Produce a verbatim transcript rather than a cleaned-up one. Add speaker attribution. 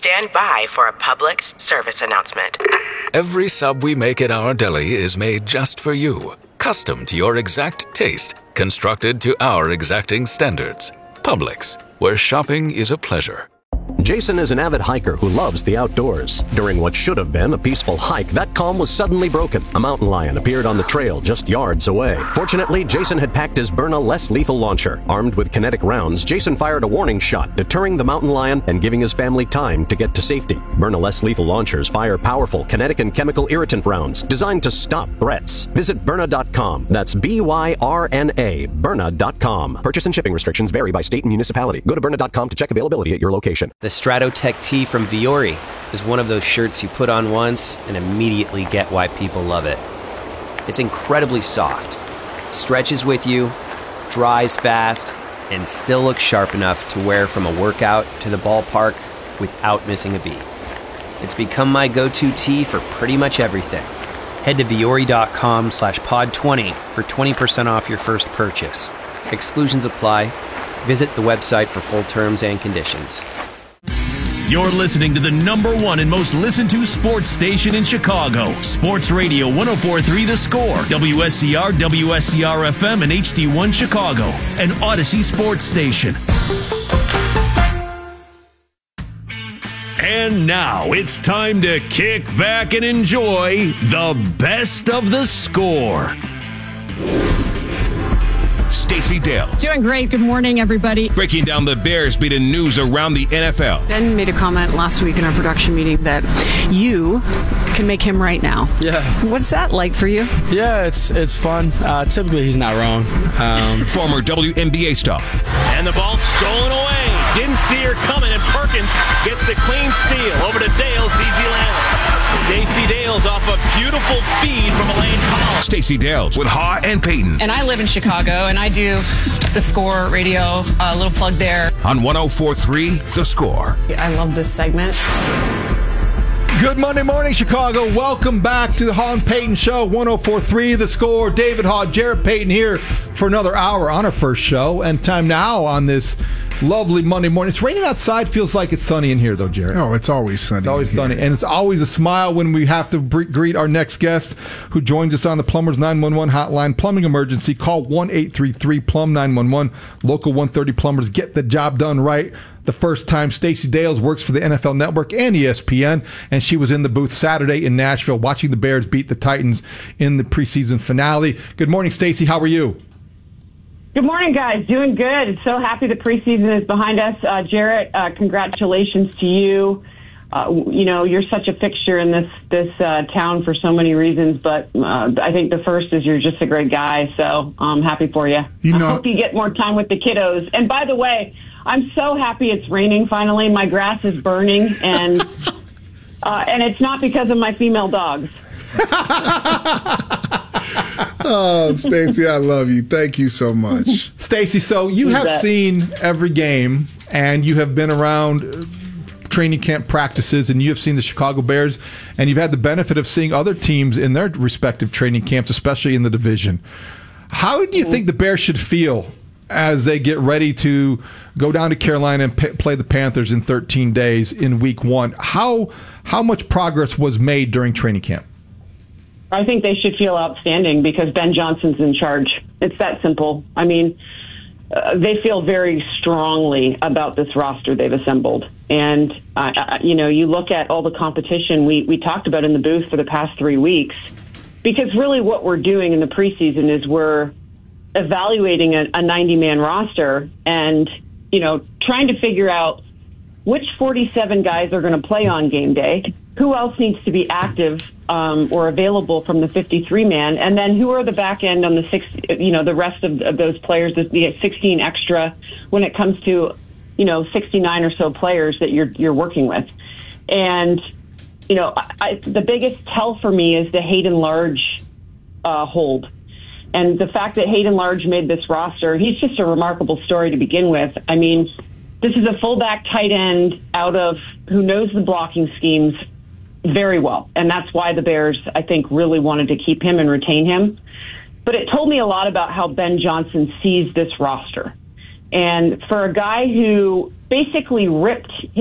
Speaker 1: Stand by for a Publix service announcement.
Speaker 2: Every sub we make at our deli is made just for you. Custom to your exact taste. Constructed to our exacting standards. Publix, where shopping is a pleasure.
Speaker 3: Jason is an avid hiker who loves the outdoors. During what should have been a peaceful hike, that calm was suddenly broken. A mountain lion appeared on the trail just yards away. Fortunately, Jason had packed his Byrna less lethal launcher. Armed with kinetic rounds, Jason fired a warning shot, deterring the mountain lion and giving his family time to get to safety. Byrna less lethal launchers fire powerful kinetic and chemical irritant rounds designed to stop threats. Visit Byrna dot com. That's B Y R N A, Byrna dot com. Purchase and shipping restrictions vary by state and municipality. Go to Byrna dot com to check availability at your location.
Speaker 4: The Stratotech tee from Viore is one of those shirts you put on once and immediately get why people love it. It's incredibly soft, stretches with you, dries fast, and still looks sharp enough to wear from a workout to the ballpark without missing a beat. It's become my go-to tee for pretty much everything. Head to Viore.com slash pod 20 for twenty percent off your first purchase. Exclusions apply. Visit the website for full terms and conditions.
Speaker 5: You're listening to the number one and most listened to sports station in Chicago. Sports Radio one oh four point three The Score, W S C R, W S C R F M, and H D one Chicago, an Odyssey sports station. And now it's time to kick back and enjoy the best of The Score.
Speaker 6: Stacey Dales.
Speaker 7: Doing great. Good morning, everybody.
Speaker 6: Breaking down the Bears beating news around the N F L.
Speaker 7: Ben made a comment last week in our production meeting that you can make him right now.
Speaker 8: Yeah.
Speaker 7: What's that like for you?
Speaker 8: Yeah, it's it's fun. Uh, typically, he's not wrong. Um,
Speaker 6: Former W N B A star.
Speaker 9: And the ball stolen away. Didn't see her coming, and Perkins gets the clean steal. Over to Dales, easy landing. Stacey Dales off a beautiful feed from Elaine Collins.
Speaker 6: Stacey Dales with Ha and Peyton.
Speaker 10: And I live in Chicago, and I do The Score radio. A uh, little plug there.
Speaker 6: On one oh four point three The Score.
Speaker 10: I love this segment.
Speaker 11: Good Monday morning, Chicago. Welcome back to the Ha and Peyton Show, one oh four point three The Score. David Ha, Jarrett Peyton here for another hour on our first show. And time now on this lovely Monday morning. It's raining outside. Feels like it's sunny in here, though, Jarrett.
Speaker 12: Oh, it's always sunny.
Speaker 11: It's always sunny. And it's always a smile when we have to bre- greet our next guest who joins us on the Plumbers nine one one hotline. Plumbing emergency. Call one eight three three plumb nine one one. Local one thirty Plumbers. Get the job done right the first time. Stacey Dales works for the N F L Network and E S P N, and she was in the booth Saturday in Nashville watching the Bears beat the Titans in the preseason finale. Good morning, Stacey. How are you?
Speaker 13: Good morning, guys. Doing good. So happy the preseason is behind us. Uh, Jarrett, uh, congratulations to you. Uh, you know, you're such a fixture in this this uh, town for so many reasons, but uh, I think the first is you're just a great guy, so I'm happy for you.
Speaker 12: You know,
Speaker 13: I hope you get more time with the kiddos. And by the way, I'm so happy it's raining finally. My grass is burning, and uh, and it's not because of my female dogs.
Speaker 12: Oh, Stacey, I love you. Thank you so much.
Speaker 11: Stacey, so you
Speaker 13: Who's
Speaker 11: have
Speaker 13: that?
Speaker 11: seen every game, and you have been around training camp practices, and you have seen the Chicago Bears, and you've had the benefit of seeing other teams in their respective training camps, especially in the division. How do you think the Bears should feel as they get ready to go down to Carolina and p- play the Panthers in thirteen days in week one? How how much progress was made during training camp?
Speaker 13: I think they should feel outstanding because Ben Johnson's in charge. It's that simple. I mean, uh, they feel very strongly about this roster they've assembled. And, uh, uh, you know, you look at all the competition we, we talked about in the booth for the past three weeks, because really what we're doing in the preseason is we're evaluating a ninety-man roster and, you know, trying to figure out which forty-seven guys are going to play on game day, who else needs to be active um, or available from the fifty-three man, and then who are the back end on the six, you know, the rest of, of those players, the, the sixteen extra when it comes to, you know, sixty-nine or so players that you're you're working with. And, you know, I, the biggest tell for me is the Hayden Large uh, hold. And the fact that Hayden Large made this roster, he's just a remarkable story to begin with. I mean, this is a fullback tight end out of who knows the blocking schemes very well. And that's why the Bears, I think, really wanted to keep him and retain him. But it told me a lot about how Ben Johnson sees this roster. And for a guy who basically ripped